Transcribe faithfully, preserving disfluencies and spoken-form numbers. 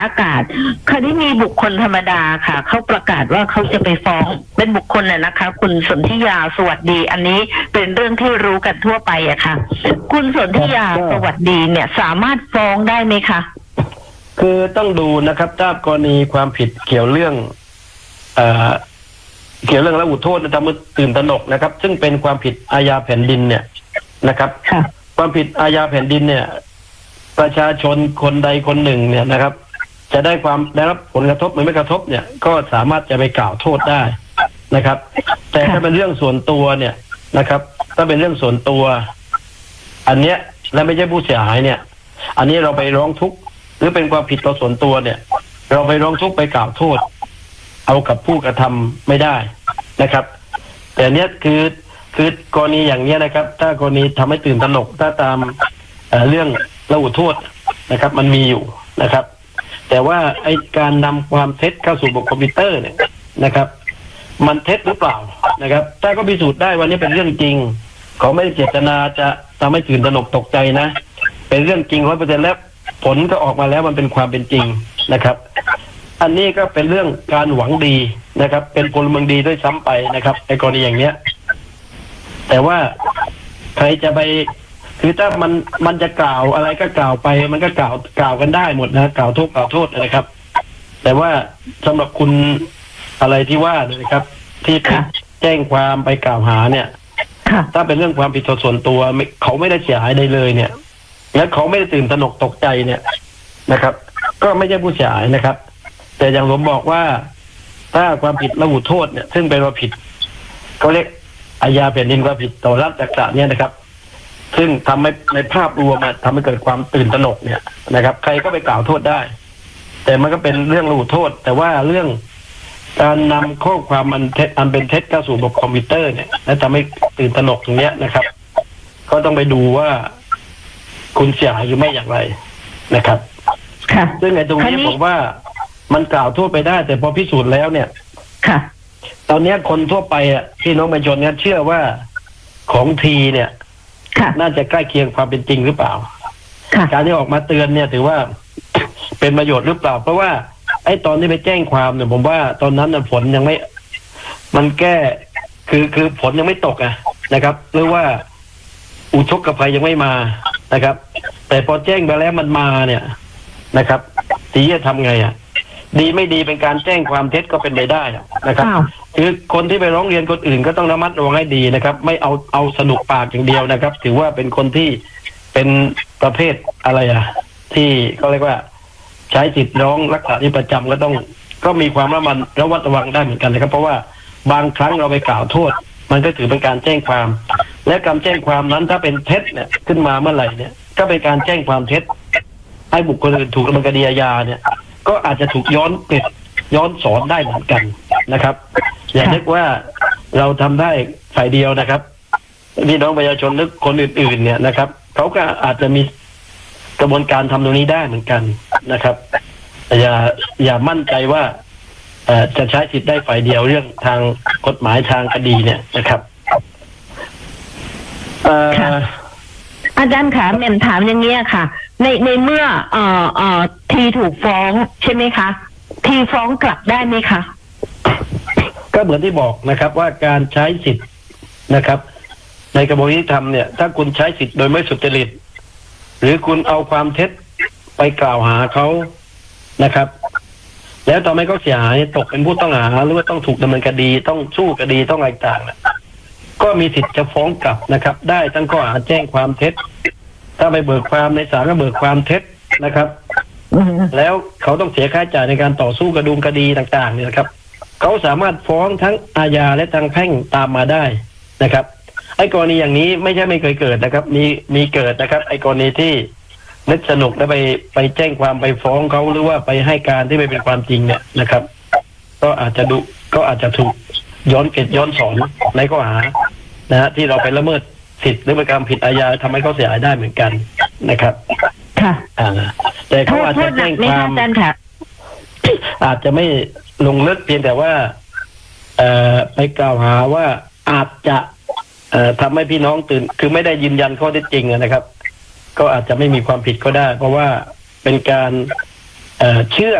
อากาศคราวนี้มีบุคคลธรรมดาค่ะเขาประกาศว่าเขาจะไปฟ้องเป็นบุคคลน่ะนะคะคุณสนธิยาสวัสดีอันนี้เป็นเรื่องที่รู้กันทั่วไปอะค่ะคุณสนธิยาสวัสดีเนี่ยสามารถฟ้องได้ไหมคะคือต้องดูนะครับถ้ากรณีความผิดเกี่ยวเรื่องเอ่อเกี่ยวเรื่องละหุโทษทำให้ตื่นตระหนกนะครับซึ่งเป็นความผิดอาญาแผ่นดินเนี่ยนะครับความผิดอาญาแผ่นดินเนี่ยประชาชนคนใดคนหนึ่งเนี่ยนะครับจะได้ความได้รับผลกระทบหรือไม่กระทบเนี่ยก็สามารถจะไปกล่าวโทษได้นะครับแต่ถ้าเป็นเรื่องส่วนตัวเนี่ยนะครับถ้าเป็นเรื่องส่วนตัวอันเนี้ยและไม่ใช่ผู้เสียหายเนี่ยอันนี้เราไปร้องทุกข์หรือเป็นความผิดต่อส่วนตัวเนี่ยเราไปร้องทุกข์ไปกล่าวโทษเอากับผู้กระทำไม่ได้นะครับแต่เนี้ยคือคือกรณีอย่างเนี้ยนะครับถ้ากรณีทำให้ตื่นตระหนกถ้าตามเอ่อเรื่องละหุโทษนะครับมันมีอยู่นะครับแต่ว่าไอ้การนำความเท็จเข้าสู่ระบบคอมพิวเตอร์เนี่ยนะครับมันเท็จหรือเปล่านะครับถ้าก็พิสูจน์ได้วันนี้เป็นเรื่องจริงเขาไม่ได้เจตนาจะทำให้ตื่นตระหนกตกใจนะเป็นเรื่องจริงร้อยเปอร์เซ็นต์แล้วผลก็ออกมาแล้วมันเป็นความเป็นจริงนะครับอันนี้ก็เป็นเรื่องการหวังดีนะครับเป็นพลเมืองดีด้วยซ้ำไปนะครับในกรณีอย่างเนี้ยแต่ว่าใครจะไปคือถ้ามันมันจะกล่าวอะไรก็กล่าวไปมันก็กล่าวกล่าวกันได้หมดนะกล่าวโทษกล่าวโทษนะครับแต่ว่าสำหรับคุณอะไรที่ว่านะครับที่แจ้งความไปกล่าวหาเนี่ยถ้าเป็นเรื่องความผิดส่วนตัวเขาไม่ได้เสียหายใดเลยเนี่ยและเขาไม่ได้ตื่นตระหนกตกใจเนี่ยนะครับก็ไม่ใช่ผู้เสียหายนะครับแต่อย่างผมบอกว่าถ้าความผิดละหุโทษเนี่ยซึ่งเป็นความผิดเขาเรียกอาญาแผ่นดินความผิดต่อรัฐจักรเนี่ยนะครับซึ่งทำให้ในภาพรวมทำให้เกิดความตื่นตระหนกเนี่ยนะครับใครก็ไปกล่าวโทษได้แต่มันก็เป็นเรื่องละหุโทษแต่ว่าเรื่องการนำข้อความมันเท็จอันเป็นเท็จเข้าสู่ระบบคอมพิวเตอร์เนี่ยและทำให้ตื่นตระหนกตรงเนี้ยนะครับก็ต้องไปดูว่าคุณเสียหายหรือไม่อย่างไรนะครับค่ะซึ่งในตรงนี้ผมว่ามันกล่าวโทษไปได้แต่พอพิสูจน์แล้วเนี่ยค่ะตอนนี้คนทั่วไปอ่ะที่น้องประชาชนเนี่ยเชื่อว่าของทีเนี่ยน่าจะใกล้เคียงความเป็นจริงหรือเปล่าการที่ออกมาเตือนเนี่ยถือว่าเป็นประโยชน์หรือเปล่าเพราะว่าไอ้ตอนที่ไปแจ้งความเนี่ยผมว่าตอนนั้นน่ะผลยังไม่มันแก้คือคือผลยังไม่ตกอะนะครับหรือว่าอุทกภัยยังไม่มานะครับแต่พอแจ้งไปแล้วมันมาเนี่ยนะครับทีจะทำไงอ่ะดีไม่ดีเป็นการแจ้งความเท็จก็เป็นไปได้นะครับคือคนที่ไปร้องเรียนคนอื่นก็ต้องระมัดระวังให้ดีนะครับไม่เอาเอาสนุกปากอย่างเดียวนะครับถือว่าเป็นคนที่เป็นประเภทอะไรอ่ะที่เขาเรียกว่าใช้สิทธิ์ร้องรักษาที่ประจำก็ต้องก็มีความระมัดระวัดระวังได้เหมือนกันนะครับเพราะว่าบางครั้งเราไปกล่าวโทษมันก็ถือเป็นการแจ้งความและการแจ้งความนั้นถ้าเป็นเท็จเนี่ยขึ้นมาเมื่อไหร่เนี่ยก็เป็นการแจ้งความเท็จให้บุคคลอื่นถูกดำเนินคดีอาญาเนี่ยก็อาจจะถูกย้อนติดย้อนสอนได้เหมือนกันนะครับอย่านึกว่าเราทำได้ฝ่ายเดียวนะครับพี่น้องประชาชนนึกคนอื่นๆเนี่ยนะครับเขาก็อาจจะมีกระบวนการทำตรงนี้ได้เหมือนกันนะครับอย่าอย่ามั่นใจว่าจะใช้สิทธิ์ได้ฝ่ายเดียวเรื่องทางกฎหมายทางคดีเนี่ยนะครับอาจารย์ขาแม่ถามอย่างเงี้ยค่ะในในเมื่อเอ่อเอ่อทีถูกฟ้องใช่ไหมคะทีฟ้องกลับได้ไหมคะก็เหมือนที่บอกนะครับว่าการใช้สิทธิ์นะครับในกระบวนการยุติธรรมเนี่ยถ้าคุณใช้สิทธิ์โดยไม่สุจริตหรือคุณเอาความเท็จไปกล่าวหาเขานะครับแล้วทำให้เขาเสียหายตกเป็นผู้ต้องหาหรือว่าต้องถูกดำเนินคดีต้องสู้คดีต้องอะไรต่างๆก็มีสิทธิ์จะฟ้องกลับนะครับได้ทั้งข้อหาแจ้งความเท็จถ้าไปเบิกความในศาลก็เบิกความเท็จนะครับแล้วเขาต้องเสียค่าใช้จ่ายในการต่อสู้กระดุมคดีต่างๆเนี่ยนะครับเขาสามารถฟ้องทั้งอาญาและทางแพ่งตามมาได้นะครับไอ้กรณีอย่างนี้ไม่ใช่ไม่เคยเกิดนะครับมีมีเกิดนะครับไอ้กรณีที่นึกสนุกแล้วไปไปแจ้งความไปฟ้องเขาหรือว่าไปให้การที่ไม่เป็นความจริงเนี่ยนะครับก็อาจจะดูก็อาจจะถูกย้อนเกตย้อนสอนในข้อหานะฮะที่เราไปละเมิดสิทธิ์หรือเป็นการผิดอาญาทำให้เขาเสียหายได้เหมือนกันนะครับค่ะอ่าแต่เขาอาจจะแจ้งความอาจจะไม่ลงลึกเพียงแต่ว่าเอ่อไปกล่าวหาว่าอาจจะเอ่อทำให้พี่น้องตื่นคือไม่ได้ยืนยันข้อเท็จจริงนะครับก็อาจจะไม่มีความผิดก็ได้เพราะว่าเป็นการเอ่อเชื่อ